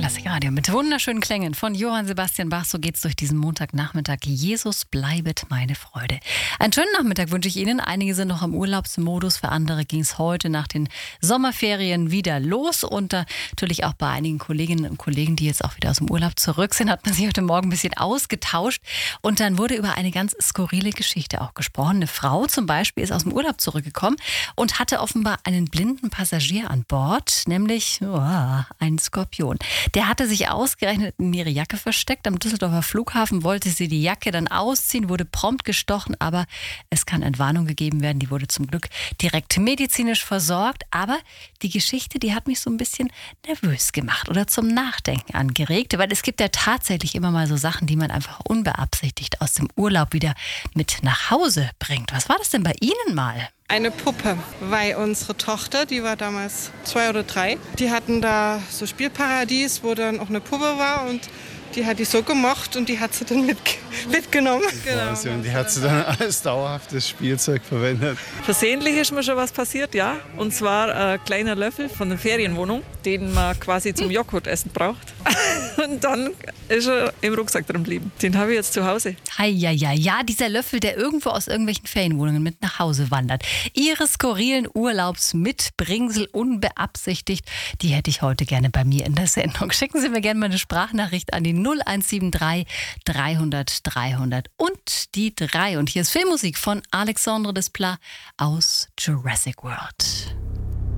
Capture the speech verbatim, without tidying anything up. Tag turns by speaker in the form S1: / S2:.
S1: Klassikradio mit wunderschönen Klängen von Johann Sebastian Bach. So geht's durch diesen Montagnachmittag. Jesus bleibet meine Freude. Einen schönen Nachmittag wünsche ich Ihnen. Einige sind noch im Urlaubsmodus. Für andere ging es heute nach den Sommerferien wieder los. Und äh, natürlich auch bei einigen Kolleginnen und Kollegen, die jetzt auch wieder aus dem Urlaub zurück sind, hat man sich heute Morgen ein bisschen ausgetauscht. Und dann wurde über eine ganz skurrile Geschichte auch gesprochen. Eine Frau zum Beispiel ist aus dem Urlaub zurückgekommen und hatte offenbar einen blinden Passagier an Bord, nämlich oh, einen Skorpion. Der hatte sich ausgerechnet in ihre Jacke versteckt. Am Düsseldorfer Flughafen wollte sie die Jacke dann ausziehen, wurde prompt gestochen, aber es kann Entwarnung gegeben werden. Die wurde zum Glück direkt medizinisch versorgt. Aber die Geschichte, die hat mich so ein bisschen nervös gemacht oder zum Nachdenken angeregt, weil es gibt ja tatsächlich immer mal so Sachen, die man einfach unbeabsichtigt aus dem Urlaub wieder mit nach Hause bringt. Was war das denn bei Ihnen mal?
S2: Eine Puppe, weil unsere Tochter, die war damals zwei oder drei, die hatten da so Spielparadies, wo dann auch eine Puppe war und die hat die so gemocht und die hat sie dann mit, mitgenommen.
S3: Genau. Und die hat sie dann als dauerhaftes Spielzeug verwendet.
S4: Versehentlich ist mir schon was passiert, ja. Und zwar ein kleiner Löffel von der Ferienwohnung, den man quasi zum Joghurtessen braucht. Und dann ist er im Rucksack drin geblieben. Den habe ich jetzt zu Hause.
S1: Ja, ja, ja, dieser Löffel, der irgendwo aus irgendwelchen Ferienwohnungen mit nach Hause wandert. Ihre skurrilen Urlaubsmitbringsel unbeabsichtigt, die hätte ich heute gerne bei mir in der Sendung. Schicken Sie mir gerne mal eine Sprachnachricht an die null eins sieben drei dreihundert dreihundert und die drei. Und hier ist Filmmusik von Alexandre Desplat aus Jurassic World.